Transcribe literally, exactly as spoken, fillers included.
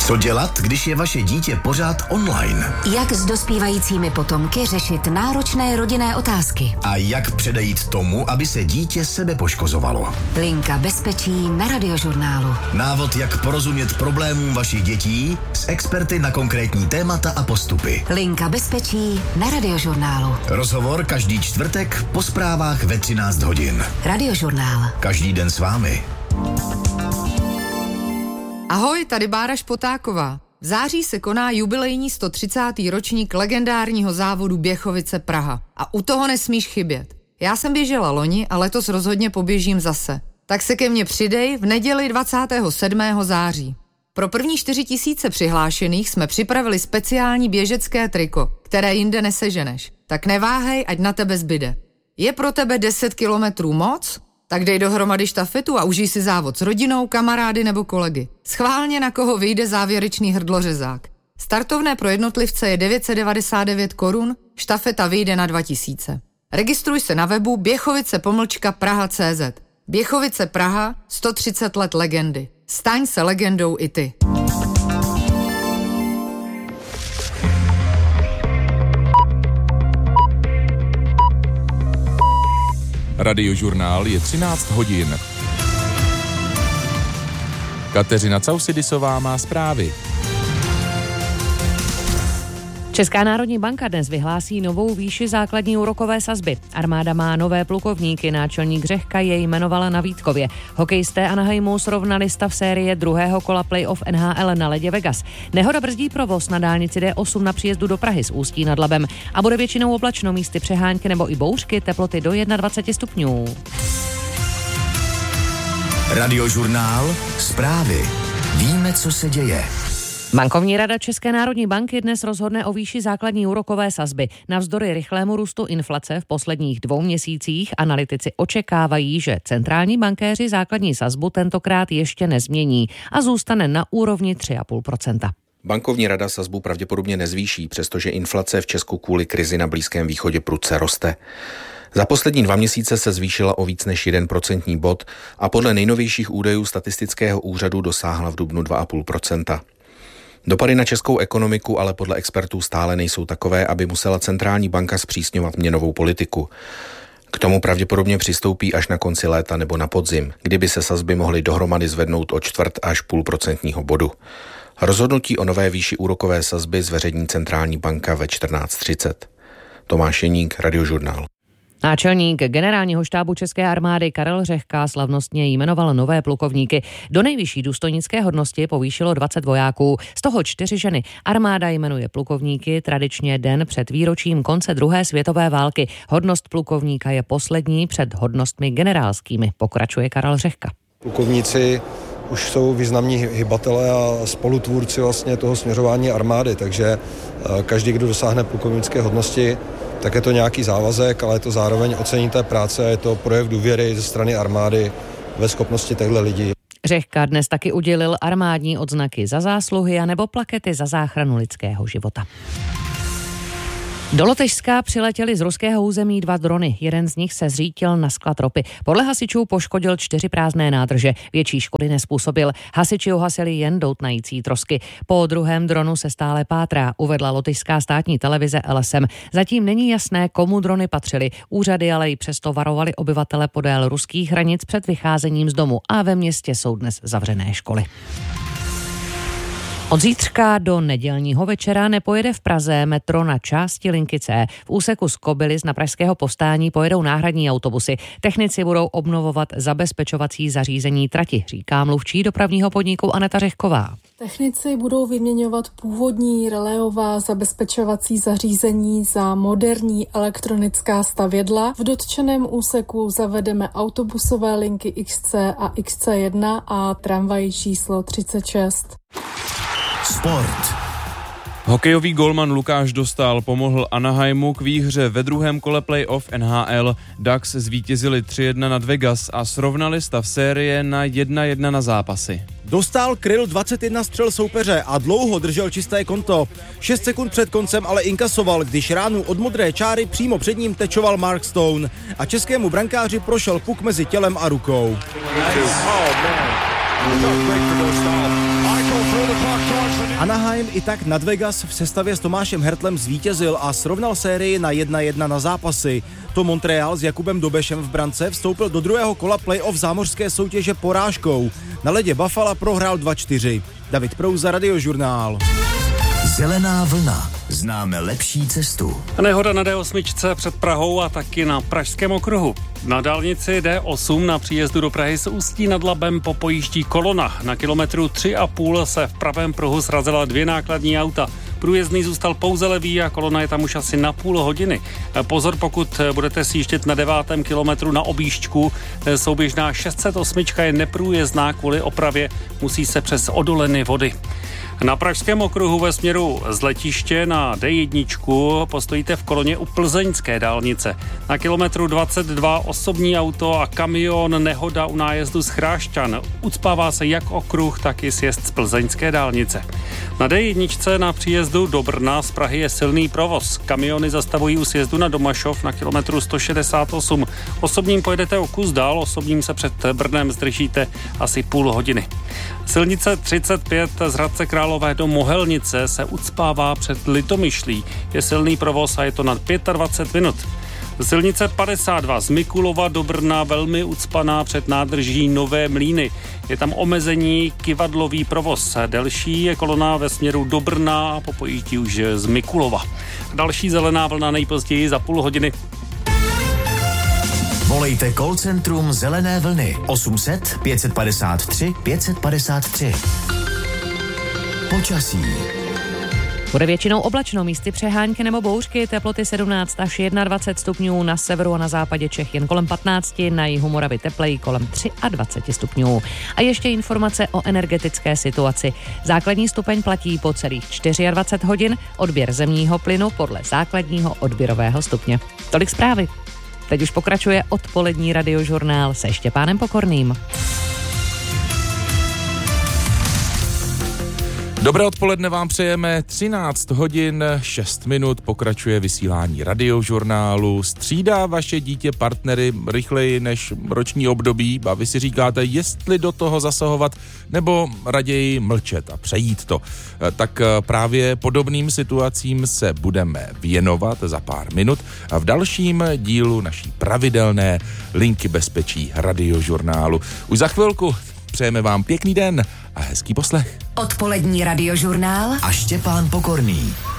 Co dělat, když je vaše dítě pořád online? Jak s dospívajícími potomky řešit náročné rodinné otázky? A jak předejít tomu, aby se dítě sebe poškozovalo? Linka bezpečí na Radiožurnálu. Návod, jak porozumět problémům vašich dětí s experty na konkrétní témata a postupy. Linka bezpečí na Radiožurnálu. Rozhovor každý čtvrtek po zprávách ve třináct hodin. Radiožurnál. Každý den s vámi. Ahoj, tady Bára Špotáková. V září se koná jubilejní sto třicátý ročník legendárního závodu Běchovice Praha. A u toho nesmíš chybět. Já jsem běžela loni a letos rozhodně poběžím zase. Tak se ke mně přidej v neděli dvacátého sedmého září. Pro první čtyři tisíce přihlášených jsme připravili speciální běžecké triko, které jinde neseženeš. Tak neváhej, ať na tebe zbyde. Je pro tebe deset kilometrů moc? Tak dej dohromady štafetu a užij si závod s rodinou, kamarády nebo kolegy. Schválně, na koho vyjde závěrečný hrdlořezák. Startovné pro jednotlivce je devět set devadesát devět korun, štafeta vyjde na dva tisíce. Registruj se na webu běchovice pomlčka praha tečka cé zet. Běchovice Praha, sto třicet let legendy. Staň se legendou i ty. Radiožurnál je třináct hodin. Kateřina Causidisová má zprávy. Česká národní banka dnes vyhlásí novou výši základní úrokové sazby. Armáda má nové plukovníky, náčelník Řehka je jmenovala na Vítkově. Hokejisté Anaheimu srovnali stav série druhého kola playoff N H L na ledě Vegas. Nehoda brzdí provoz na dálnici D osm na příjezdu do Prahy z Ústí nad Labem a bude většinou oblačno, místy přehánky nebo i bouřky, teploty do dvacet jedna stupňů. Radiožurnál, zprávy. Víme, co se děje. Bankovní rada České národní banky dnes rozhodne o výši základní úrokové sazby. Navzdory rychlému růstu inflace v posledních dvou měsících analytici očekávají, že centrální bankéři základní sazbu tentokrát ještě nezmění a zůstane na úrovni tři celá pět procenta. Bankovní rada sazbu pravděpodobně nezvýší, přestože inflace v Česku kvůli krizi na Blízkém východě prudce roste. Za poslední dva měsíce se zvýšila o víc než jeden procentní bod a podle nejnovějších údajů statistického úřadu dosáhla v dubnu dva celá pět procenta. Dopady na českou ekonomiku ale podle expertů stále nejsou takové, aby musela centrální banka zpřísňovat měnovou politiku. K tomu pravděpodobně přistoupí až na konci léta nebo na podzim, kdyby se sazby mohly dohromady zvednout o čtvrt až půl procentního bodu. Rozhodnutí o nové výši úrokové sazby zveřejní centrální banka ve čtrnáct třicet. Tomáš Jeník, Radiožurnál. Náčelník generálního štábu České armády Karel Řehka slavnostně jmenoval nové plukovníky. Do nejvyšší důstojnické hodnosti povýšilo dvacet vojáků, z toho čtyři ženy. Armáda jmenuje plukovníky tradičně den před výročím konce druhé světové války. Hodnost plukovníka je poslední před hodnostmi generálskými, pokračuje Karel Řehka. Plukovníci už jsou významní hybatelé a spolutvůrci vlastně toho směřování armády, takže každý, kdo dosáhne plukovnické hodnosti, tak je to nějaký závazek, ale je to zároveň ocení té práce, je to projev důvěry ze strany armády ve schopnosti těchto lidí. Řehka dnes taky udělil armádní odznaky za zásluhy a nebo plakety za záchranu lidského života. Do Lotyšska přiletěli z ruského území dva drony. Jeden z nich se zřítil na sklad ropy. Podle hasičů poškodil čtyři prázdné nádrže. Větší škody nezpůsobil. Hasiči uhasili jen doutnající trosky. Po druhém dronu se stále pátrá, uvedla lotyšská státní televize L S M. Zatím není jasné, komu drony patřily. Úřady ale i přesto varovali obyvatele podél ruských hranic před vycházením z domu a ve městě jsou dnes zavřené školy. Od zítřka do nedělního večera nepojede v Praze metro na části linky C. V úseku z Kobylis na pražského povstání pojedou náhradní autobusy. Technici budou obnovovat zabezpečovací zařízení trati, říká mluvčí dopravního podniku Aneta Řehková. Technici budou vyměňovat původní reléová zabezpečovací zařízení za moderní elektronická stavědla. V dotčeném úseku zavedeme autobusové linky X C a X C jedna a tramvaj číslo třicet šest. Sport. Hokejový golman Lukáš Dostál pomohl Anaheimu k výhře ve druhém kole playoff N H L. Ducks zvítězili tři jedna nad Vegas a srovnali stav série na jedna jedna na zápasy. Dostál kryl dvacet jedna střel soupeře a dlouho držel čisté konto. šest sekund před koncem ale inkasoval, když ránu od modré čáry přímo před ním tečoval Mark Stone a českému brankáři prošel puk mezi tělem a rukou. Nice. Oh, Anaheim i tak nad Vegas v sestavě s Tomášem Hertlem zvítězil a srovnal sérii na jedna jedna na zápasy. To Montreal s Jakubem Dobešem v brance vstoupil do druhého kola playoff zámořské soutěže porážkou. Na ledě Buffalo prohrál dva čtyři. David Prouza, Radiožurnál. Zelená vlna. Známe lepší cestu. Nehoda na D osm před Prahou a taky na Pražském okruhu. Na dálnici D osm na příjezdu do Prahy z Ústí nad Labem popojíždí kolona. Na kilometru tři a půl se v pravém pruhu srazila dvě nákladní auta. Průjezdný zůstal pouze levý a kolona je tam už asi na půl hodiny. Pozor, pokud budete sjíždět na devátém kilometru na objížďku. Souběžná šest set osm je neprůjezdná kvůli opravě, musí se přes odoleny vody. Na Pražském okruhu ve směru z letiště na D jedna postojíte v koloně u plzeňské dálnice. Na kilometru dvacet dva osobní auto a kamion, nehoda u nájezdu z Chrášťan. Ucpává se jak okruh, tak i sjezd z plzeňské dálnice. Na D jedna na příjezdu do Brna z Prahy je silný provoz. Kamiony zastavují u sjezdu na Domašov na kilometru sto šedesát osm. Osobním pojedete o kus dál, osobním se před Brnem zdržíte asi půl hodiny. Silnice třicet pět z Hradce Králové do Mohelnice se ucpává před Litomyšlí. Je silný provoz a je to na dvacet pět minut. Silnice padesát dva z Mikulova do Brna velmi ucpaná před nádrží Nové Mlýny. Je tam omezení, kyvadlový provoz. Delší je kolona ve směru do Brna a popojíždí už z Mikulova. Další zelená vlna nejpozději za půl hodiny. Volejte call centrum Zelené vlny osm set pět padesát tři pět padesát tři. Počasí. Bude většinou oblačno, místy přehánky nebo bouřky, teploty sedmnáct až dvacet jedna stupňů, na severu a na západě Čech jen kolem patnáct, na jihu Moravy tepleji kolem dvacet tři stupňů. A ještě informace o energetické situaci. Základní stupeň platí po celých dvacet čtyři hodin, odběr zemního plynu podle základního odběrového stupně. Tolik zprávy. Teď už pokračuje odpolední Radiožurnál se Štěpánem Pokorným. Dobré odpoledne vám přejeme, třináct hodin šest minut, pokračuje vysílání Radiožurnálu, střídá vaše dítě partnery rychleji než roční období a vy si říkáte, jestli do toho zasahovat nebo raději mlčet a přejít to. Tak právě podobným situacím se budeme věnovat za pár minut a v dalším dílu naší pravidelné linky bezpečí Radiožurnálu. Už za chvilku přejeme vám pěkný den a hezký poslech. Odpolední Radiožurnál a Štěpán Pokorný.